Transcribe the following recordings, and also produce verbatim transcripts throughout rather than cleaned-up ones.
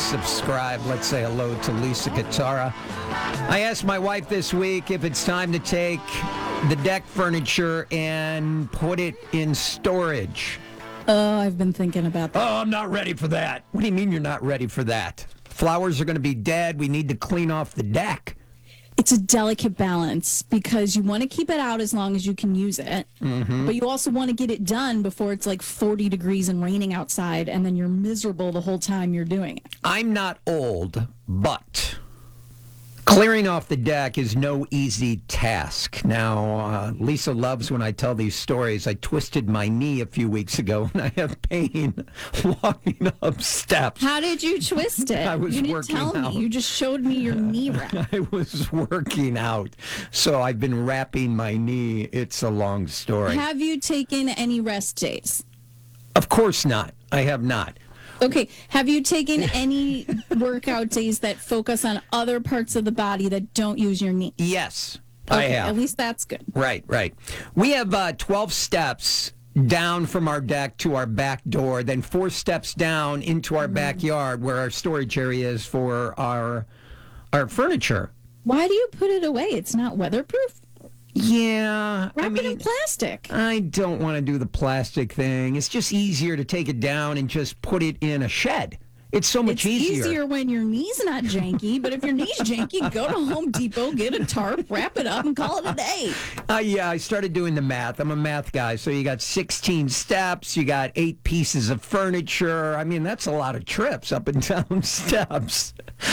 subscribe. Let's say hello to Lisa Katara. I asked my wife this week if it's time to take the deck furniture and put it in storage. Oh, I've been thinking about that. Oh, I'm not ready for that. What do you mean you're not ready for that? Flowers are going to be dead. We need to clean off the deck. It's a delicate balance because you want to keep it out as long as you can use it, mm-hmm. but you also want to get it done before it's like forty degrees and raining outside, and then you're miserable the whole time you're doing it. I'm not old, but clearing off the deck is no easy task. Now, uh, Lisa loves when I tell these stories. I twisted my knee a few weeks ago, and I have pain walking up steps. How did you twist it? I was you didn't working tell out. me. You just showed me your knee wrap. I was working out, so I've been wrapping my knee. It's a long story. Have you taken any rest days? Of course not. I have not. Okay, have you taken any workout days that focus on other parts of the body that don't use your knee? Yes, okay, I have. At least that's good. Right, right. We have uh, twelve steps down from our deck to our back door, then four steps down into our mm-hmm. backyard where our storage area is for our our furniture. Why do you put it away? It's not weatherproof? Yeah. Wrap I mean, it in plastic. I don't want to do the plastic thing. It's just easier to take it down and just put it in a shed. It's so much it's easier. It's easier when your knee's not janky, but if your knee's janky, go to Home Depot, get a tarp, wrap it up, and call it a day. Uh, yeah, I started doing the math. I'm a math guy. So you got sixteen steps, you got eight pieces of furniture. I mean, that's a lot of trips up and down steps.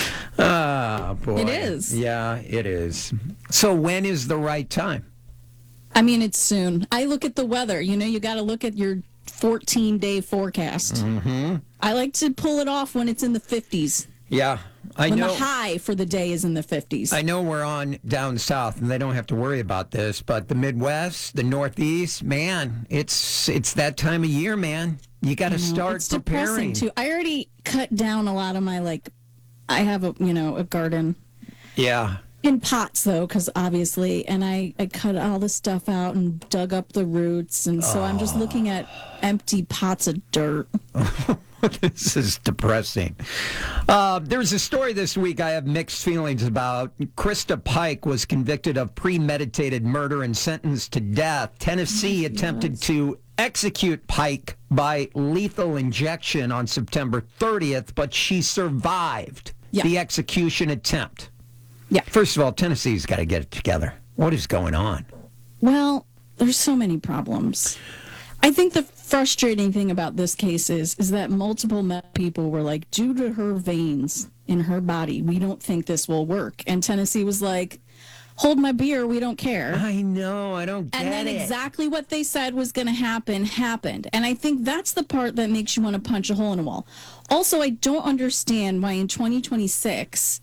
Ah, boy. It is. Yeah, it is. So when is the right time? I mean, it's soon. I look at the weather. You know, you got to look at your fourteen-day forecast. Mm-hmm. I like to pull it off when it's in the fifties. Yeah, I when know. When the high for the day is in the fifties. I know we're on down south, and they don't have to worry about this, but the Midwest, the Northeast, man, it's it's that time of year, man. You got to start it's preparing. Depressing, too. I already cut down a lot of my, like, I have a, you know, a garden. Yeah. In pots, though, because obviously, and I, I cut all the stuff out and dug up the roots, and so oh. I'm just looking at empty pots of dirt. This is depressing. Uh, there's a story this week I have mixed feelings about. Krista Pike was convicted of premeditated murder and sentenced to death. Tennessee oh, attempted yes. to execute Pike by lethal injection on September thirtieth, but she survived yeah. the execution attempt. Yeah. First of all, Tennessee's got to get it together. What is going on? Well, there's so many problems. I think the frustrating thing about this case is, is that multiple people were like, due to her veins in her body, we don't think this will work. And Tennessee was like, hold my beer, we don't care. I know, I don't get it. And then it. exactly what they said was going to happen, happened. And I think that's the part that makes you want to punch a hole in a wall. Also, I don't understand why in twenty twenty-six...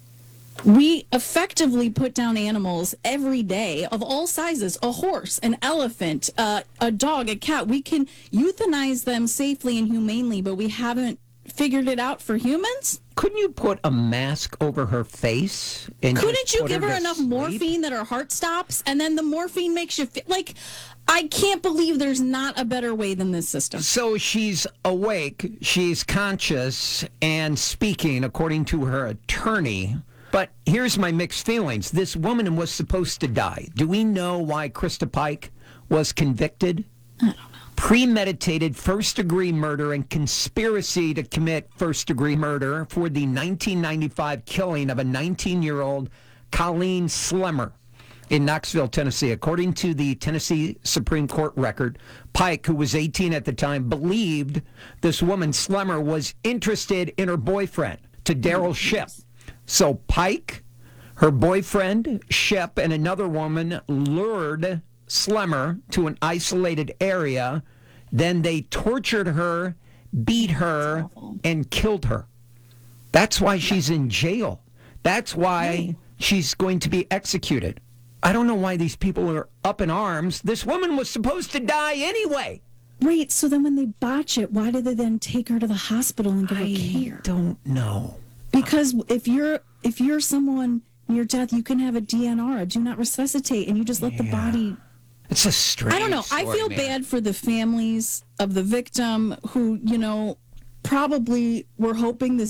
we effectively put down animals every day of all sizes, a horse, an elephant, uh, a dog, a cat. We can euthanize them safely and humanely, but we haven't figured it out for humans. Couldn't you put a mask over her face? And Couldn't you give her, her enough sleep? morphine that her heart stops, and then the morphine makes you feel like... I can't believe there's not a better way than this system. So she's awake, she's conscious, and speaking, according to her attorney. But here's my mixed feelings. This woman was supposed to die. Do we know why Krista Pike was convicted? I don't know. Premeditated first-degree murder and conspiracy to commit first-degree murder for the nineteen ninety-five killing of a nineteen-year-old Colleen Slemmer in Knoxville, Tennessee. According to the Tennessee Supreme Court record, Pike, who was eighteen at the time, believed this woman, Slemmer, was interested in her boyfriend, to Daryl Shipp. So Pike, her boyfriend, Shipp, and another woman lured Slemmer to an isolated area. Then they tortured her, beat her, and killed her. That's why she's in jail. That's why she's going to be executed. I don't know why these people are up in arms. This woman was supposed to die anyway. Right, so then when they botch it, why did they then take her to the hospital and give her care? I don't know. Because if you're if you're someone near death, you can have a D N R, a do not resuscitate, and you just let yeah. the body... It's a strange I don't know. story, I feel man. bad for the families of the victim who, you know, probably were hoping this